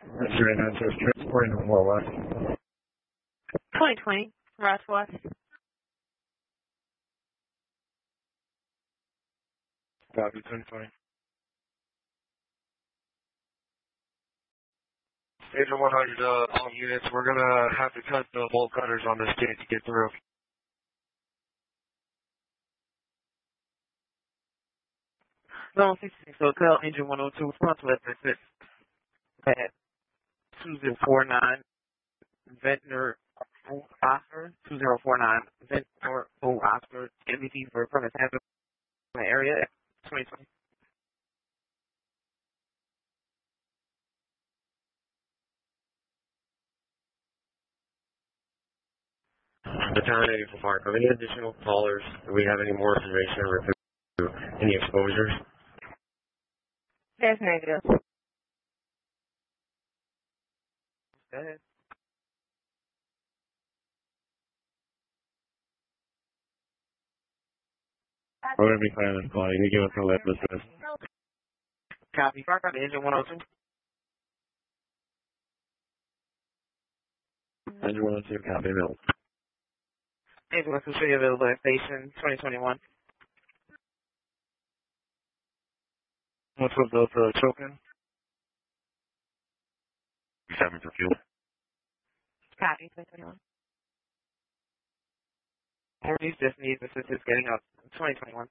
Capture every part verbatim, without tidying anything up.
X-ray nine says transporting to Fort West. twenty twenty, Northwest. Copy, ten twenty. Agent one hundred, uh, all units, we're gonna have to cut the bolt cutters on this gate to get through. Zone sixty-six Hotel, engine one oh two, Northwest exit at two zero four nine, Ventnor Oscar, two zero four nine, Ventnor Oscar, M V T for permit handle in the area, twenty twenty. The town eighty-four Park. Are any additional callers? Do we have any more information or any exposures? That's negative. Go ahead. We're going to be clearing this call. You can give us a list of this. Copy. Park on the engine one oh two. Engine one oh two, copy, Bill. Engine one oh two, show you available at station twenty twenty-one. What's with those uh, choking? Seven for fuel. Copy, twenty twenty-one. Everybody just needs assistance getting up twenty twenty-one.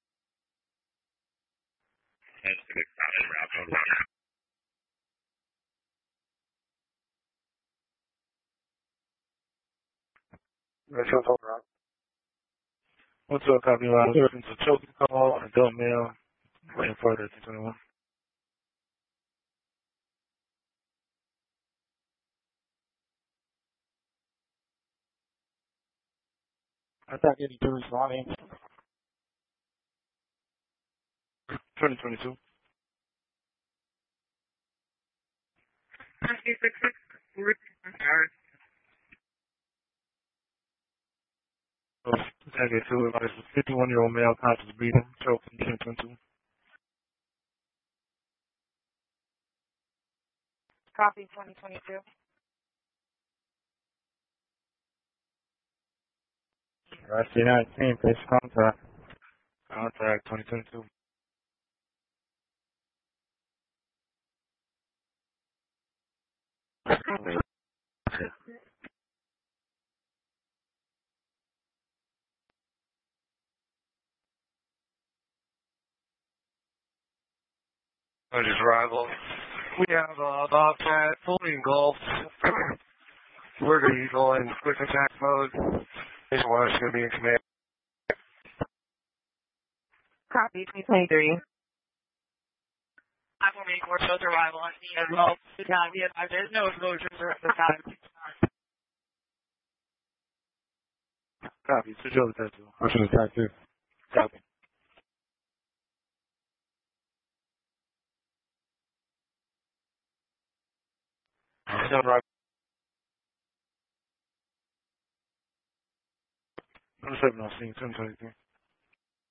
What's up, copy line? It's a choking call, adult male, waiting for the two twenty-one. I thought eighty-two responding. twenty twenty-two. Copy, six six. Sorry. Target two, it's a fifty-one-year-old male, conscious breathing, choking, ten twenty-two. Copy, twenty twenty-two. Rest United team, please contact. Contact twenty twenty-two. Just arrival. We have uh, Bobcat fully engulfed. We're going to be going quick attack mode. This one is going to be in command. Copy, twenty twenty-three. I will make more shows arrival on me as well. The time, yes, there's no exposures at the time. Copy. Switch over to two. Option attack two. Copy. Seven right. I'm seven on scene, ten twenty-three.